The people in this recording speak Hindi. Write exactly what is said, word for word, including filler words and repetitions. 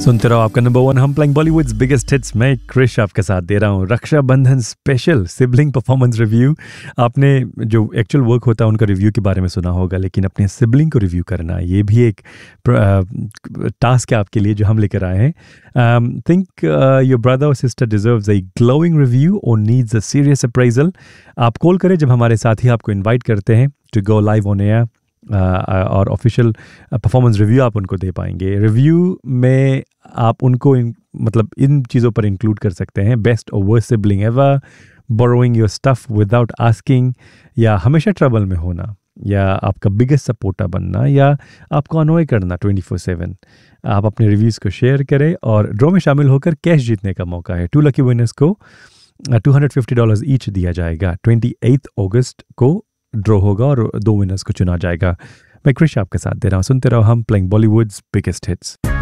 सुनते रहो आपका नंबर वन हम प्लेइंग बॉलीवुड्स बिगेस्ट हिट्स। मैं क्रिश आपके साथ दे रहा हूँ Rakshabandhan special sibling performance review. आपने जो एक्चुअल वर्क होता है उनका रिव्यू के बारे में सुना होगा, लेकिन अपने सिबलिंग को रिव्यू करना ये भी एक टास्क है आपके लिए जो हम लेकर आए हैं। थिंक योर ब्रदर और sister deserves a glowing review और नीड्स अ सीरियस अप्राइजल। आप कॉल करें जब हमारे साथी आपको इन्वाइट करते हैं to go live on air और ऑफिशियल परफॉर्मेंस रिव्यू आप उनको दे पाएंगे। रिव्यू में आप उनको इन, मतलब इन चीज़ों पर इंक्लूड कर सकते हैं, बेस्ट और worst sibling ever, borrowing your stuff without asking, या हमेशा ट्रबल में होना, या आपका बिगेस्ट सपोर्टर बनना, या आपको अनॉय करना ट्वेंटी फोर सेवन। आप अपने रिव्यूज़ को शेयर करें और ड्रॉ में शामिल होकर कैश जीतने का मौका है। टू लकी विनर्स को two hundred fifty dollars each दिया जाएगा। ट्वेंटी एथ अगस्त को ड्रॉ होगा और दो विनर्स को चुना जाएगा। मैं क्रिश आपके साथ दे रहा हूँ। सुनते रहो हम प्लेइंग बॉलीवुड्स बिगेस्ट हिट्स।